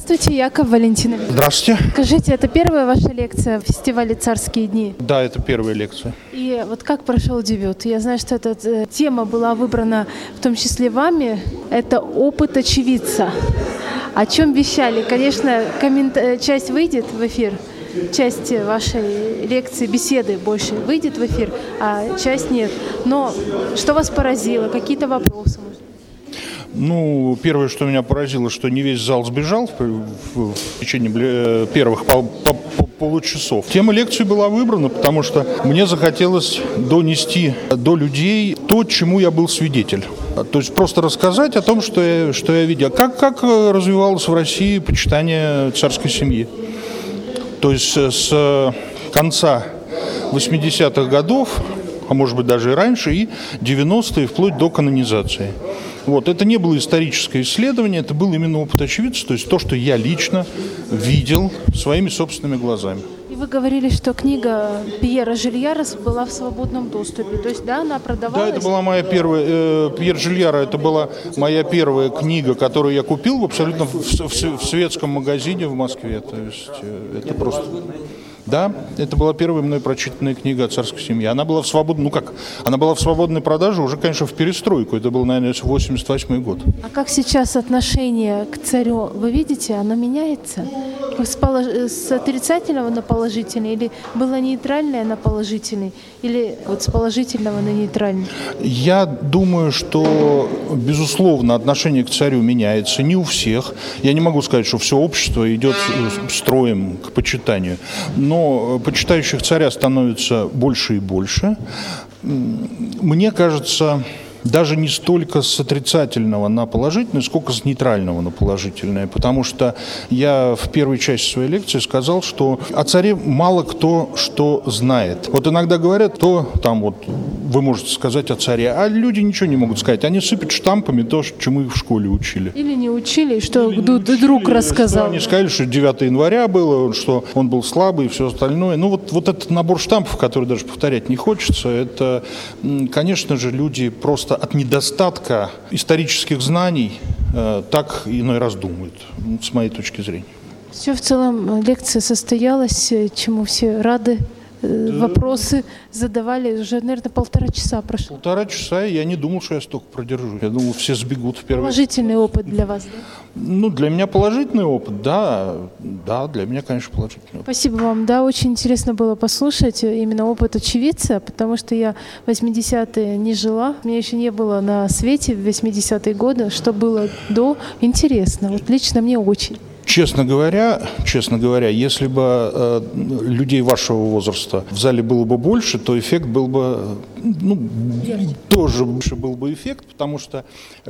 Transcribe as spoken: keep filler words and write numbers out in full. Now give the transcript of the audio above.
Здравствуйте, Яков Валентинович. Здравствуйте. Скажите, это первая ваша лекция в фестивале «Царские дни»? Да, это первая лекция. И вот как прошел дебют? Я знаю, что эта э, тема была выбрана в том числе вами. Это опыт очевидца. О чем вещали? Конечно, коммент... часть выйдет в эфир, часть вашей лекции, беседы больше выйдет в эфир, а часть нет. Но что вас поразило? Какие-то вопросы? Ну, первое, что меня поразило, что не весь зал сбежал в, в, в течение первых пол, по, по, получасов. Тема лекции была выбрана, потому что мне захотелось донести до людей то, чему я был свидетель. То есть просто рассказать о том, что я, что я видел. Как, как развивалось в России почитание царской семьи. То есть с конца восьмидесятых годов, а может быть даже и раньше, и девяностые, вплоть до канонизации. Вот, это не было историческое исследование, это был именно опыт очевидца, то есть то, что я лично видел своими собственными глазами. И вы говорили, что книга Пьера Жильяра была в свободном доступе, то есть, да, она продавалась? Да, это была моя первая, э, Пьер Жильяра, это была моя первая книга, которую я купил в абсолютно в, в, в светском магазине в Москве, то есть э, это просто... Да, это была первая мной прочитанная книга о царской семье. Она была в свободной, ну как, она была в свободной продаже уже, конечно, в перестройку. Это был, наверное, восемьдесят восьмой год. А как сейчас отношение к царю, вы видите, оно меняется? С, полож... с отрицательного на положительный? Или было нейтральное на положительный? Или вот с положительного на нейтральный? Я думаю, что, безусловно, отношение к царю меняется. Не у всех. Я не могу сказать, что все общество идет строем к почитанию. Но почитающих царя становится больше и больше. Мне кажется, даже не столько с отрицательного на положительное, сколько с нейтрального на положительное. Потому что я в первой части своей лекции сказал, что о царе мало кто что знает. Вот иногда говорят, то там вот вы можете сказать о царе, а люди ничего не могут сказать. Они сыпят штампами то, чему их в школе учили. Или не учили, что Или друг учили, рассказал. Они сказали, что девятого января было, что он был слабый и все остальное. Ну вот, вот этот набор штампов, который даже повторять не хочется, это, конечно же, люди просто от недостатка исторических знаний э, так иной раз думают, с моей точки зрения. Все в целом лекция состоялась, чему все рады. Вопросы задавали, уже, наверное, полтора часа прошло. Полтора часа, и я не думал, что я столько продержу. Я думал, все сбегут в первый. Положительный опыт для вас, да? Ну, для меня положительный опыт, да. Да, для меня, конечно, положительный опыт. Спасибо вам. Да, очень интересно было послушать именно опыт очевидца, потому что я в восьмидесятые не жила. Меня еще не было на свете в восьмидесятые годы. Что было до, интересно. Вот лично мне очень. Честно говоря, честно говоря, если бы э, людей вашего возраста в зале было бы больше, то эффект был бы, ну, тоже больше был бы эффект, потому что